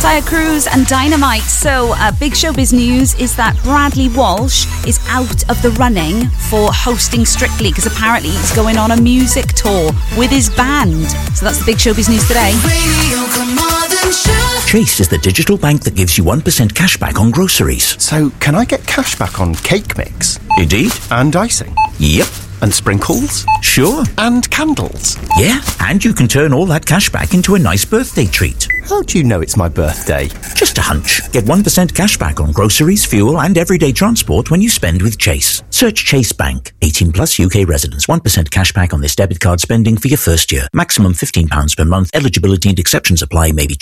Tyre Cruise and Dynamite. So, big showbiz news is that Bradley Walsh is out of the running for hosting Strictly because apparently he's going on a music tour with his band. So that's the big showbiz news today. Chase is the digital bank that gives you 1% cash back on groceries. So, can I get cash back on cake mix? Indeed. And icing? Yep. And sprinkles? Sure. And candles? Yeah, and you can turn all that cash back into a nice birthday treat. How do you know it's my birthday? Just a hunch. Get 1% cash back on groceries, fuel and everyday transport when you spend with Chase. Search Chase Bank. 18 plus UK residents. 1% cash back on this debit card spending for your first year. Maximum £15 per month. Eligibility and exceptions apply. May be